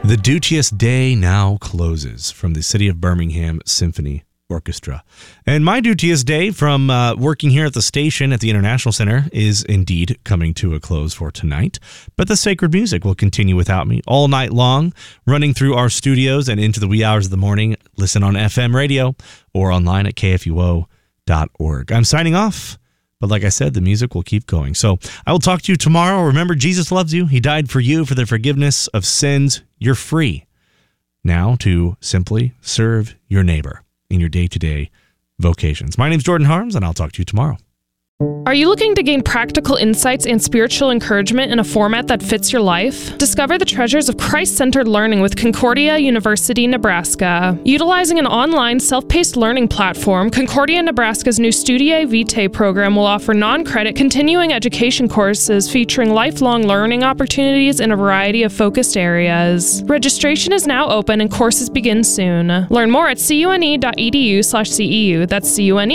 The Duteous Day now closes from the City of Birmingham Symphony Orchestra. And my Duteous Day from working here at the station at the International Center is indeed coming to a close for tonight. But the sacred music will continue without me all night long, running through our studios and into the wee hours of the morning. Listen on FM radio or online at kfuo.org. I'm signing off. But like I said, the music will keep going. So I will talk to you tomorrow. Remember, Jesus loves you. He died for you for the forgiveness of sins. You're free now to simply serve your neighbor in your day-to-day vocations. My name's Jordan Harms, and I'll talk to you tomorrow. Are you looking to gain practical insights and spiritual encouragement in a format that fits your life? Discover the treasures of Christ-centered learning with Concordia University, Nebraska. Utilizing an online, self-paced learning platform, Concordia Nebraska's new Studiae Vitae program will offer non-credit continuing education courses featuring lifelong learning opportunities in a variety of focused areas. Registration is now open and courses begin soon. Learn more at cune.edu/CEU. That's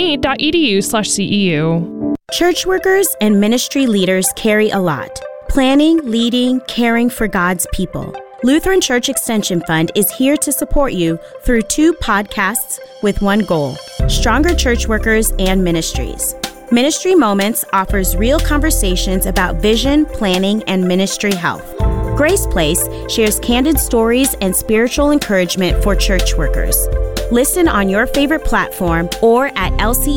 cune.edu/CEU. Church workers and ministry leaders carry a lot. Planning, leading, caring for God's people. Lutheran Church Extension Fund is here to support you through 2 podcasts with one goal: stronger church workers and ministries. Ministry Moments offers real conversations about vision, planning, and ministry health. Grace Place shares candid stories and spiritual encouragement for church workers. Listen on your favorite platform or at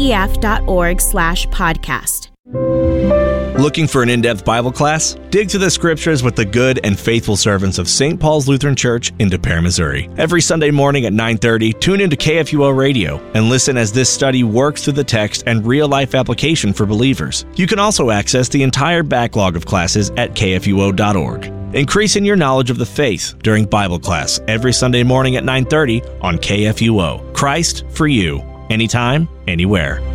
lcef.org/podcast. Looking for an in-depth Bible class? Dig through the scriptures with the good and faithful servants of St. Paul's Lutheran Church in De Pere, Missouri. Every Sunday morning at 9:30, tune into KFUO Radio and listen as this study works through the text and real-life application for believers. You can also access the entire backlog of classes at kfuo.org. Increasing your knowledge of the faith during Bible class every Sunday morning at 9:30 on KFUO. Christ for you, anytime, anywhere.